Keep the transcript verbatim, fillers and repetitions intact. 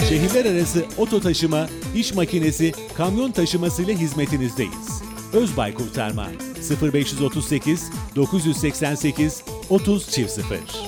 Şehirler arası oto taşıma, iş makinesi, kamyon taşıması ile hizmetinizdeyiz. Özbay Kurtarma sıfır beş otuz sekiz dokuz seksen sekiz otuz sıfır.